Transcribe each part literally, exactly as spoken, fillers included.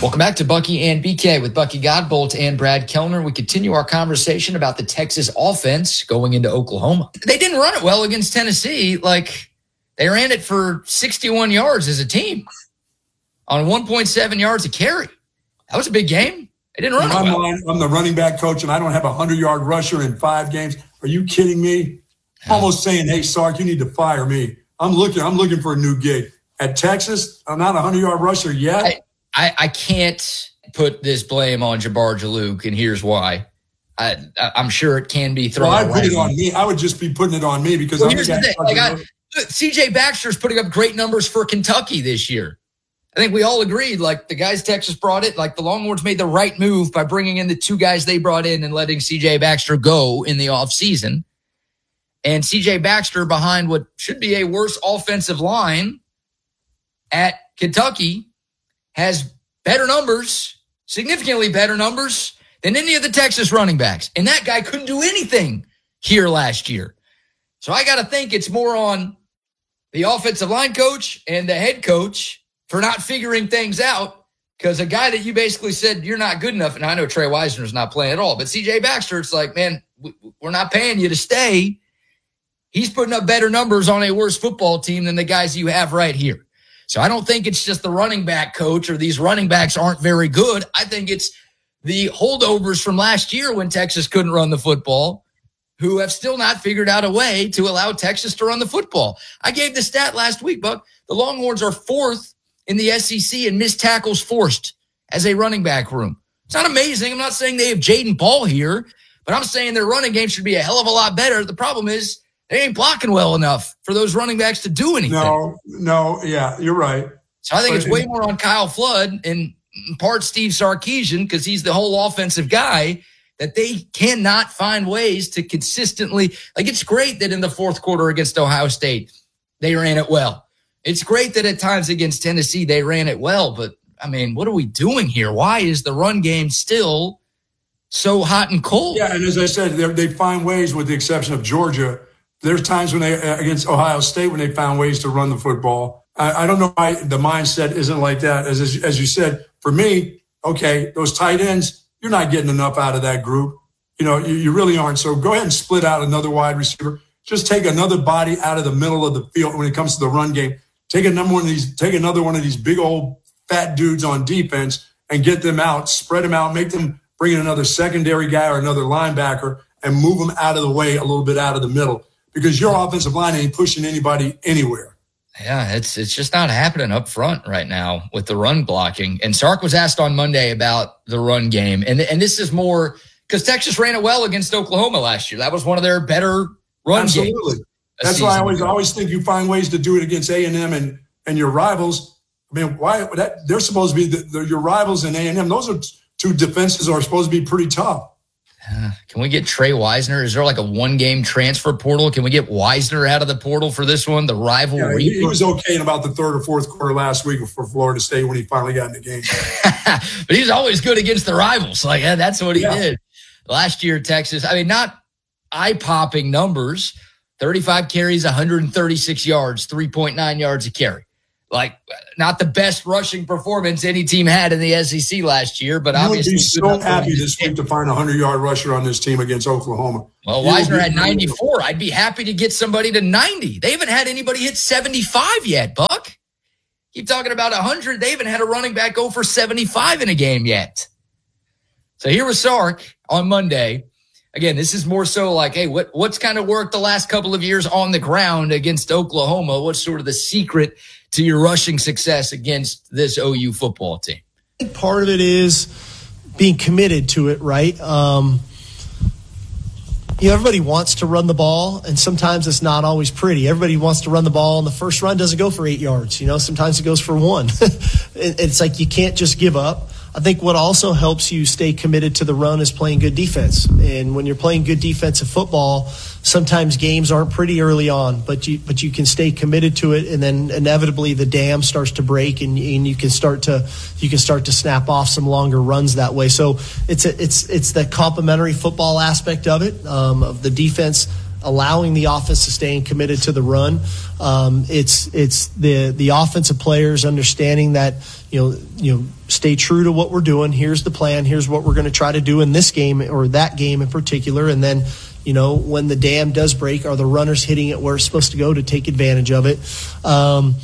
Welcome back to Bucky and B K with Bucky Godbolt and Brad Kellner. We continue our conversation about the Texas offense going into Oklahoma. They didn't run it well against Tennessee. Like, they ran it for sixty-one yards as a team on one point seven yards a carry. That was a big game. They didn't run in my it well. mind, I'm the running back coach, and I don't have a hundred-yard rusher in five games. Are you kidding me? Almost saying, hey, Sark, you need to fire me. I'm looking I'm looking for a new gig. At Texas, I'm not a hundred-yard rusher yet. I, I, I can't put this blame on Jabbar Jalouk, and here's why. I, I'm sure it can be thrown well, I away. put it on me. I would just be putting it on me because well, I'm here's the the thing. Like I, know. C J Baxter's putting up great numbers for Kentucky this year. I think we all agreed, like, the guys Texas brought it, like, the Longhorns made the right move by bringing in the two guys they brought in and letting C J Baxter go in the offseason. And C J Baxter, behind what should be a worse offensive line at Kentucky, has better numbers, significantly better numbers than any of the Texas running backs. And that guy couldn't do anything here last year. So I got to think it's more on the offensive line coach and the head coach for not figuring things out, because a guy that you basically said you're not good enough, and I know Trey Wisner's not playing at all, but C J Baxter, it's like, man, we're not paying you to stay. He's putting up better numbers on a worse football team than the guys you have right here. So I don't think it's just the running back coach or these running backs aren't very good. I think it's the holdovers from last year when Texas couldn't run the football, who have still not figured out a way to allow Texas to run the football. I gave the stat last week, Buck. The Longhorns are fourth in the S E C in missed tackles forced as a running back room. It's not amazing. I'm not saying they have Jaden Ball here, but I'm saying their running game should be a hell of a lot better. The problem is they ain't blocking well enough for those running backs to do anything. No, no, yeah, you're right. So I think but it's way more on Kyle Flood and in part Steve Sarkisian, because he's the whole offensive guy, that they cannot find ways to consistently, like, it's great that in the fourth quarter against Ohio State, they ran it well. It's great that at times against Tennessee, they ran it well. But, I mean, what are we doing here? Why is the run game still so hot and cold? Yeah, and as I said, they find ways, with the exception of Georgia. There's times when they, against Ohio State, when they found ways to run the football. I, I don't know why the mindset isn't like that. As, as you said, for me, okay, those tight ends, you're not getting enough out of that group. You know, you, you really aren't. So go ahead and split out another wide receiver. Just take another body out of the middle of the field when it comes to the run game. Take a number one of these, take another one of these big old fat dudes on defense and get them out, spread them out, make them bring in another secondary guy or another linebacker and move them out of the way a little bit out of the middle, because your offensive line ain't pushing anybody anywhere. Yeah, it's it's just not happening up front right now with the run blocking. And Sark was asked on Monday about the run game. And, and this is more because Texas ran it well against Oklahoma last year. That was one of their better run Absolutely. games. Absolutely. That's why I always I always think you find ways to do it against A and M and, and your rivals. I mean, why that they're supposed to be the, the, your rivals in A and M. Those are two defenses are supposed to be pretty tough. Uh, can we get Trey Wisner? Is there like a one-game transfer portal? Can we get Wisner out of the portal for this one? The rivalry. Yeah, he, he was okay in about the third or fourth quarter last week for Florida State when he finally got in the game. But he's always good against the rivals. Like, yeah, that's what he yeah. did last year. Texas. I mean, not eye-popping numbers. thirty-five carries, one hundred thirty-six yards, three point nine yards a carry. Like, not the best rushing performance any team had in the S E C last year, but you obviously. Would be so happy this week to find a hundred-yard rusher on this team against Oklahoma. Well, you Wisner had ninety-four. I'd be happy to get somebody to ninety. They haven't had anybody hit seventy-five yet, Buck. Keep talking about one hundred. They haven't had a running back go for seventy-five in a game yet. So here was Sark on Monday. Again, this is more so like, hey, what what's kind of worked the last couple of years on the ground against Oklahoma? What's sort of the secret to your rushing success against this O U football team? Part of it is being committed to it, right? Um, you know, everybody wants to run the ball, and sometimes it's not always pretty. Everybody wants to run the ball, and the first run doesn't go for eight yards. You know, sometimes it goes for one. It's like you can't just give up. I think what also helps you stay committed to the run is playing good defense. And when you're playing good defensive football, sometimes games aren't pretty early on, but you but you can stay committed to it, and then inevitably the dam starts to break, and, and you can start to you can start to snap off some longer runs that way. So it's a, it's it's the complementary football aspect of it, um, of the defense allowing the offense to stay committed to the run. Um, it's it's the the offensive players understanding that, you know, you know, stay true to what we're doing. Here's the plan. Here's what we're going to try to do in this game or that game in particular. And then, you know, when the dam does break, are the runners hitting it where it's supposed to go to take advantage of it? Um,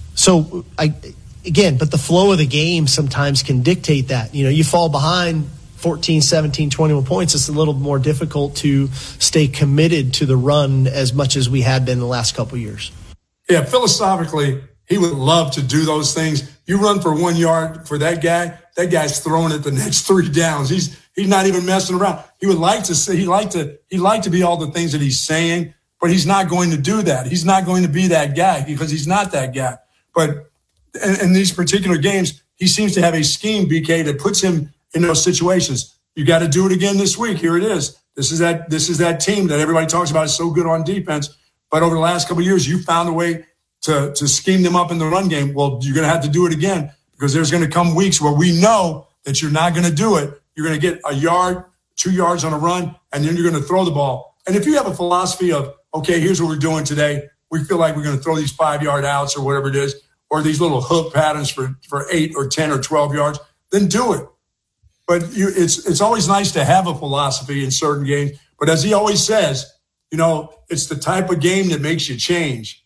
so, I, again, but the flow of the game sometimes can dictate that. You know, you fall behind fourteen, seventeen, twenty-one points, it's a little more difficult to stay committed to the run as much as we had been the last couple of years. Yeah, philosophically, he would love to do those things. You run for one yard for that guy, that guy's throwing it the next three downs. He's he's not even messing around. He would like to say he like to he like to be all the things that he's saying, but he's not going to do that. He's not going to be that guy because he's not that guy. But in, in these particular games, he seems to have a scheme, B K, that puts him in those situations. You got to do it again this week. Here it is. This is that this is that team that everybody talks about is so good on defense. But over the last couple of years, you found a way to, to scheme them up in the run game. Well, you're going to have to do it again because there's going to come weeks where we know that you're not going to do it. You're going to get a yard, two yards on a run, and then you're going to throw the ball. And if you have a philosophy of, okay, here's what we're doing today. We feel like we're going to throw these five-yard outs or whatever it is, or these little hook patterns for, for eight or ten or twelve yards, then do it. But you, it's it's always nice to have a philosophy in certain games. But as he always says, you know, it's the type of game that makes you change.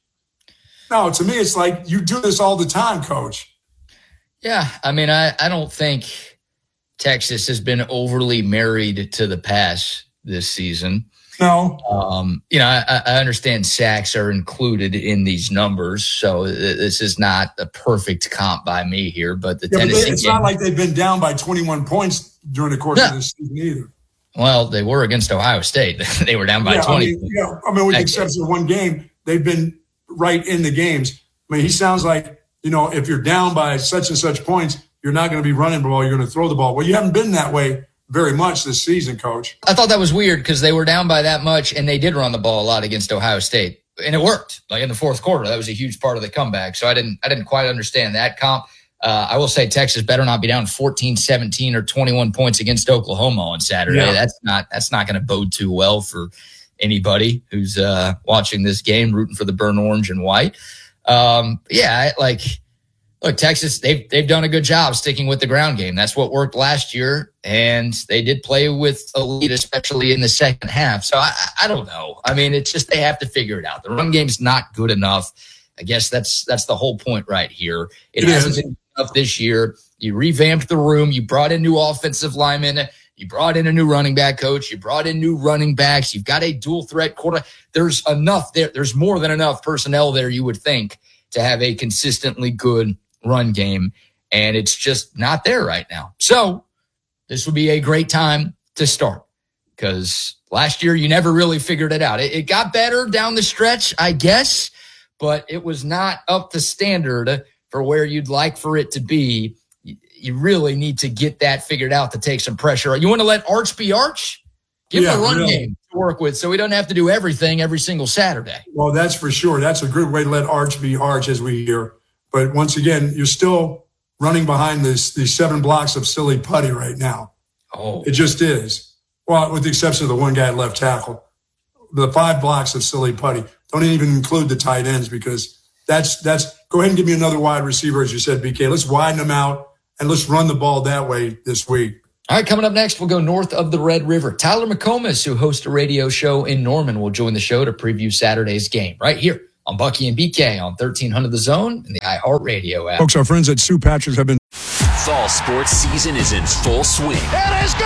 No, to me, it's like you do this all the time, Coach. Yeah, I mean, I, I don't think Texas has been overly married to the pass this season. No. Um, you know, I, I understand sacks are included in these numbers, so this is not a perfect comp by me here. But the yeah, Tennessee but it's game, not like they've been down by twenty-one points during the course yeah. of this season either. Well, they were against Ohio State. They were down by yeah, twenty. I mean, yeah, I mean, with the exception of one game, they've been right in the games. I mean, he sounds like, you know, if you're down by such and such points, you're not going to be running the ball. You're going to throw the ball. Well, you haven't been that way very much this season, Coach. I thought that was weird because they were down by that much and they did run the ball a lot against Ohio State, and it worked. Like in the fourth quarter, that was a huge part of the comeback. So I didn't, I didn't quite understand that comp. Uh, I will say Texas better not be down fourteen, seventeen, or twenty-one points against Oklahoma on Saturday. Yeah. That's not, that's not going to bode too well for anybody who's uh, watching this game, rooting for the burnt orange and white. Um, yeah, like. Look, Texas, they've, they've done a good job sticking with the ground game. That's what worked last year, and they did play with a lead, especially in the second half. So I, I don't know. I mean, it's just they have to figure it out. The run game's not good enough. I guess that's that's the whole point right here. It, it hasn't is. been enough this year. You revamped the room. You brought in new offensive linemen. You brought in a new running back coach. You brought in new running backs. You've got a dual threat quarter. There's enough there. There's more than enough personnel there, you would think, to have a consistently good run game, and it's just not there right now. So this would be a great time to start because last year you never really figured it out. It, it got better down the stretch, I guess, but it was not up to standard for where you'd like for it to be. You, you really need to get that figured out to take some pressure. You want to let Arch be Arch? Give yeah, him a run really. game to work with so we don't have to do everything every single Saturday. Well, that's for sure. That's a good way to let Arch be Arch, as we hear. But once again, you're still running behind this, these seven blocks of silly putty right now. Oh, it just is. Well, with the exception of the one guy at left tackle, the five blocks of silly putty. Don't even include the tight ends because that's that's. Go ahead and give me another wide receiver, as you said, B K. Let's widen them out and let's run the ball that way this week. All right, coming up next, we'll go north of the Red River. Tyler McComas, who hosts a radio show in Norman, will join the show to preview Saturday's game right here on Bucky and B K on thirteen hundred The Zone and the iHeartRadio app. Folks, our friends at Sue Patrick's have been... Fall sports season is in full swing. It is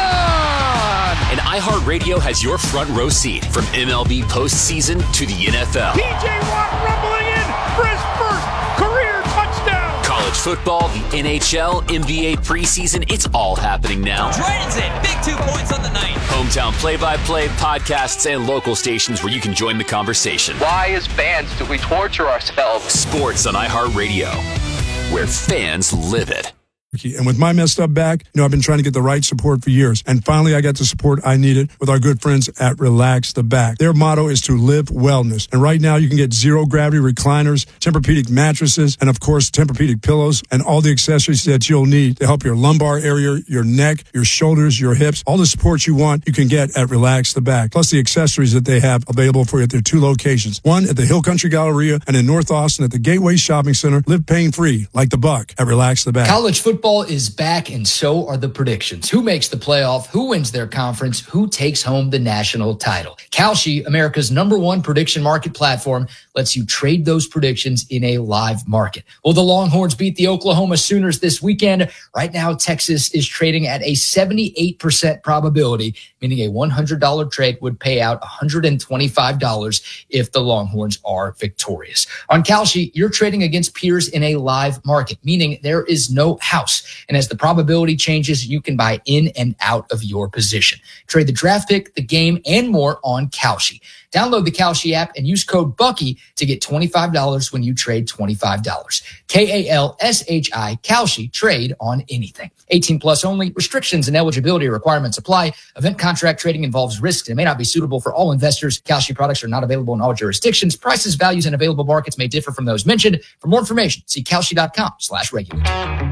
gone! And iHeartRadio has your front row seat from M L B postseason to the N F L. T J Watt rumbling in for his first career touchdown. College football, the N H L, N B A preseason, it's all happening now. Drayton's in. Big two points on the night. Hometown play-by-play, podcasts, and local stations where you can join the conversation. Why, as fans, do we torture ourselves? Sports on iHeartRadio, where fans live it. And with my messed up back, you know, I've been trying to get the right support for years. And finally, I got the support I needed with our good friends at Relax the Back. Their motto is to live wellness. And right now, you can get zero gravity recliners, Tempur-Pedic mattresses, and of course, Tempur-Pedic pillows, and all the accessories that you'll need to help your lumbar area, your neck, your shoulders, your hips. All the support you want, you can get at Relax the Back. Plus the accessories that they have available for you at their two locations. One at the Hill Country Galleria and in North Austin at the Gateway Shopping Center. Live pain-free like the Buck at Relax the Back. College football is back, and so are the predictions. Who makes the playoff? Who wins their conference? Who takes home the national title? Kalshi, America's number one prediction market platform, lets you trade those predictions in a live market. Will the Longhorns beat the Oklahoma Sooners this weekend? Right now, Texas is trading at a seventy-eight percent probability, meaning a one hundred dollars trade would pay out one hundred twenty-five dollars if the Longhorns are victorious. On Kalshi, you're trading against peers in a live market, meaning there is no house. And as the probability changes, you can buy in and out of your position. Trade the draft pick, the game, and more on Kalshi. Download the Kalshi app and use code Bucky to get twenty-five dollars when you trade twenty-five dollars. K A L S H I, Kalshi, trade on anything. eighteen plus only. Restrictions and eligibility requirements apply. Event contract trading involves risks and may not be suitable for all investors. Kalshi products are not available in all jurisdictions. Prices, values, and available markets may differ from those mentioned. For more information, see Kalshi.com slash regular.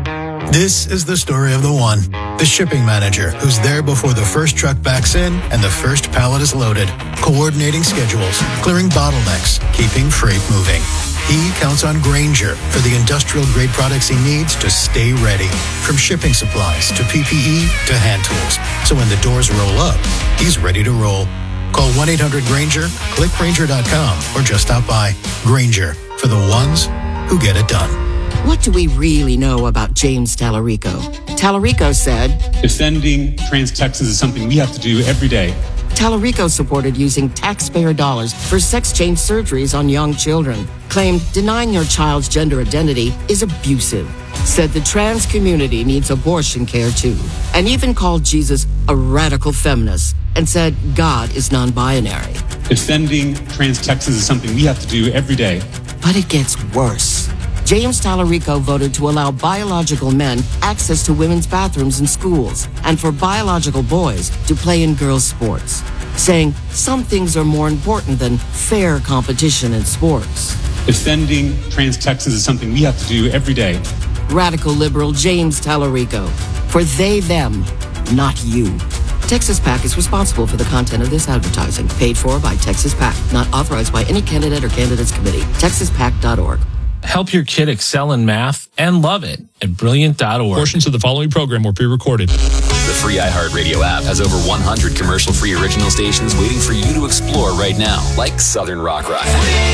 This is the story of the one, the shipping manager, who's there before the first truck backs in and the first pallet is loaded, coordinating schedules, clearing bottlenecks, keeping freight moving. He counts on Grainger for the industrial-grade products he needs to stay ready, from shipping supplies to P P E to hand tools. So when the doors roll up, he's ready to roll. Call one eight hundred Grainger, click Grainger dot com, or just stop by. Grainger, for the ones who get it done. What do we really know about James Tallarico? Tallarico said, defending trans-Texans is something we have to do every day. Tallarico supported using taxpayer dollars for sex change surgeries on young children. Claimed denying your child's gender identity is abusive. Said the trans community needs abortion care too. And even called Jesus a radical feminist and said God is non-binary. Defending trans-Texans is something we have to do every day. But it gets worse. James Tallarico voted to allow biological men access to women's bathrooms in schools and for biological boys to play in girls' sports, saying some things are more important than fair competition in sports. Defending trans-Texans is something we have to do every day. Radical liberal James Tallarico. For they, them, not you. Texas PAC is responsible for the content of this advertising, paid for by Texas PAC, not authorized by any candidate or candidates committee. texas pac dot org. Help your kid excel in math and love it at brilliant dot org. Portions of the following program were pre-recorded. The free iHeartRadio app has over one hundred commercial-free original stations waiting for you to explore right now, like Southern Rock Ride.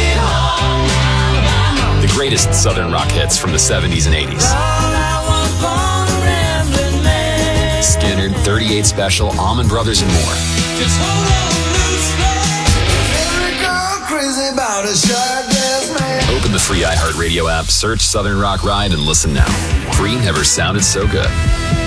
The greatest Southern rock hits from the seventies and eighties. Skinner, thirty-eight Special, Allman Brothers, and more. Just hold on loosely. Crazy about a sharp dress man. Open the free iHeartRadio app, search Southern Rock Ride, and listen now. Free never sounded so good.